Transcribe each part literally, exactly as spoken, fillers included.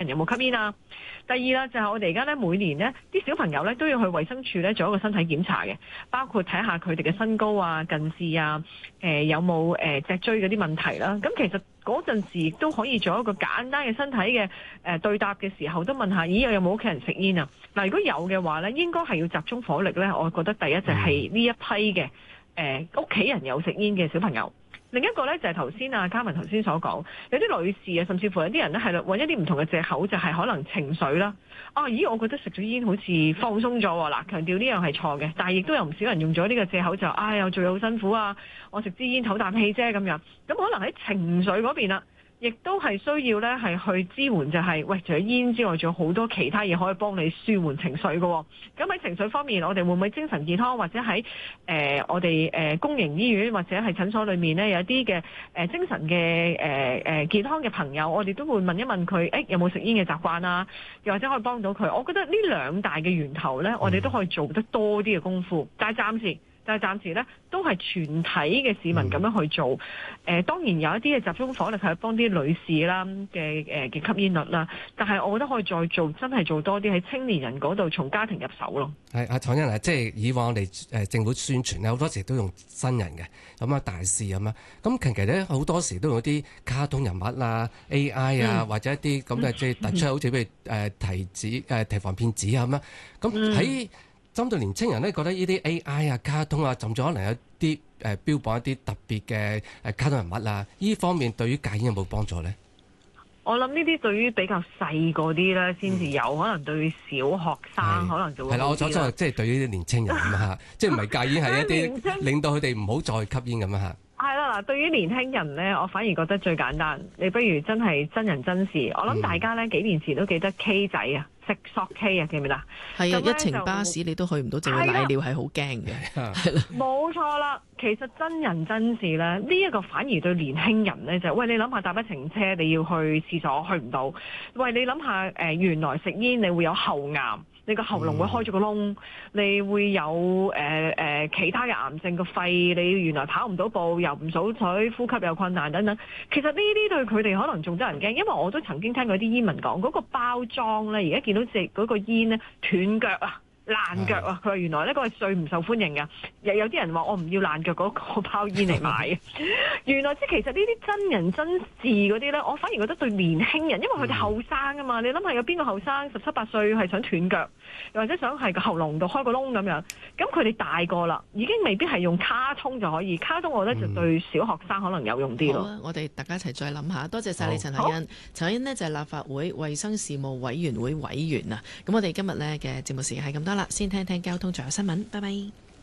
有冇吸煙啊。第二啦，就係、是、我哋而家咧每年咧啲小朋友咧都要去衛生署咧做一個身體檢查嘅，包括睇下佢哋嘅身高啊、近視啊、誒、呃、有冇誒脊椎嗰啲問題啦。咁其實嗰陣時亦都可以做一個簡單嘅身體嘅誒、呃、對答嘅時候，都問下咦有冇屋企人食煙啊？嗱，如果有嘅話咧，應該係要集中火力咧。我覺得第一就係呢一批嘅誒屋企人有食煙嘅小朋友。另一個咧就係頭先啊嘉文頭先所講，有啲女士啊，甚至乎有啲人咧係揾一啲唔同嘅藉口，就係、是、可能情緒啦。啊，咦，我覺得食咗煙好似放鬆咗喎。嗱，強調呢樣係錯嘅，但係亦都有唔少人用咗呢個藉口就，唉、哎，我做嘢好辛苦啊，我食支煙唞啖氣啫咁樣。咁可能喺情緒嗰邊啦。亦都係需要咧，係去支援、就是，就係喂，除咗煙之外，仲有好多其他嘢可以幫你舒緩情緒嘅、哦。咁喺情緒方面，我哋會唔會精神健康，或者喺誒、呃、我哋誒、呃、公營醫院或者係診所裏面咧，有啲嘅誒精神嘅誒誒健康嘅朋友，我哋都會問一問佢，誒、欸、有冇食煙嘅習慣啊？又或者可以幫到佢。我覺得呢兩大嘅源頭咧，我哋都可以做得多啲嘅功夫，但係暫時。但係暫時咧，都係全體嘅市民咁樣去做。誒、呃，當然有一啲嘅集中火力係幫啲女士啦嘅誒嘅吸煙率啦。但係我覺得可以再做，真係做多啲喺青年人嗰度，從家庭入手咯。 係阿楚茵啊，即係以往我哋誒政府宣傳咧，好多時都用新人嘅咁啊大使咁啊。咁近期咧好多時都用啲卡通人物啊、A I 啊，嗯、或者一啲咁嘅即係突出，好似譬如誒提子誒提防騙子啊咁啊。咁喺針對年青人咧，覺得呢啲 A I 啊、卡通啊，甚至可能有啲誒、呃、標榜一啲特別嘅誒卡通人物啊，呢方面對於戒煙有冇幫助咧？ 我諗呢啲對於比較細個啲咧，先至有、嗯、可能對小學生可能就會係啦。我所講即係對於啲年青人咁嚇，即係唔係戒煙係一啲令到佢哋唔好再吸煙咁樣嚇。係啦，嗱，對於年輕人咧，我反而覺得最簡單，你不如真係真人真事。我諗大家咧、嗯、幾年前都記得 K 仔啊。食索 K 啊，記唔記得？係啊，一程巴士你都去唔到，就會瀨尿係好驚嘅。係啦，冇錯啦。其實真人真事咧，呢、這、一個反而對年輕人咧就，喂，你諗下搭一程車你要去廁所去唔到，喂，你諗下誒原來食煙你會有喉癌。你個喉嚨會開咗個窿，嗯、你會有誒誒、呃呃、其他嘅癌症個肺，你原來跑唔到步，又唔數水，呼吸又困難等等。其實呢啲對佢哋可能仲得人驚，因為我都曾經聽過啲煙民講，嗰、那個包裝咧，而家見到隻嗰個煙咧斷腳啊！爛腳啊！佢話原來呢個係最唔受歡迎嘅，又有啲人話我唔要爛腳嗰個包煙嚟買。原來即係其實呢啲真人真事嗰啲呢，我反而覺得對年輕人，因為佢哋後生啊嘛，你諗下有邊個後生十七八歲係想斷腳，又或者想係個喉嚨度開個窿咁樣，咁佢哋大個啦，已經未必係用卡通就可以。卡通我覺得就對小學生可能有用啲咯。好啊，我哋大家一齊再諗下。多謝晒你陳凱欣。陳凱欣呢就係立法會衛生事務委員會委員啊。咁我哋今日呢嘅節目時間係咁多啦。先聽聽交通，仲有新聞，拜拜。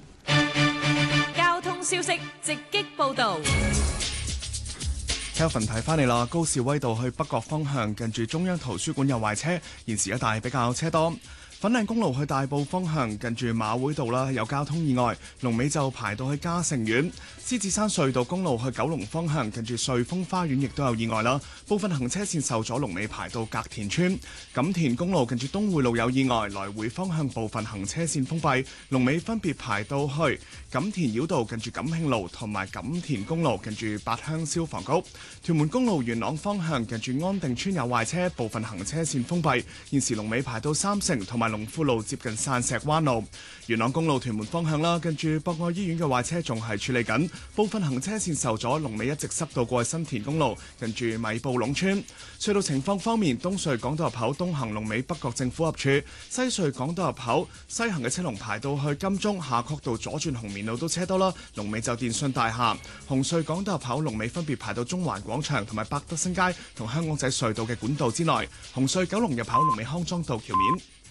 交通消息直擊報道。 Kelvin 提翻你啦，高士威道去北角方向，近住中央圖書館有壞車，現時一帶比較車多。粉嶺公路去大埔方向，近住馬會道啦，有交通意外，龍尾就排到去嘉盛苑。獅子山隧道公路去九龍方向，近住瑞豐花園亦都有意外啦，部分行車線受阻，龍尾排到隔田村。錦田公路近住東匯路有意外，來回方向部分行車線封閉，龍尾分別排到去錦田繞道近住錦慶路，同埋錦田公路近住八鄉消防局。屯門公路元朗方向，近住安定村有壞車，部分行車線封閉，現時龍尾排到三成同埋龍富路接近散石灣路。元朗公路屯門方向啦，近住博愛醫院嘅壞車仲係處理緊，部分行車線受阻，龍尾一直塞到過去新田公路，近住米埔壟村。隧道情況方面，東隧港島入口東行龍尾北角政府合署，西隧港島入口西行嘅車龍排到去金鐘夏慤道左轉紅棉路都車多啦，龍尾就電信大廈。紅隧港島入口龍尾分別排到中環廣場同埋百德新街同香港仔隧道嘅管道之內。紅隧九龍入口龍尾康莊道橋面。